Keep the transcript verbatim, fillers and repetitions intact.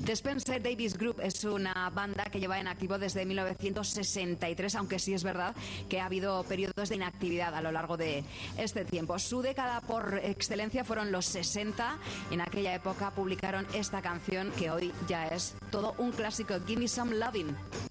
The Spencer Davis Group es una banda que lleva en activo desde mil novecientos sesenta y tres, aunque sí es verdad que ha habido periodos de inactividad a lo largo de este tiempo. Su década por excelencia fueron los sesenta. En aquella época publicaron esta canción que hoy ya es todo un clásico, Give Me Some Lovin'.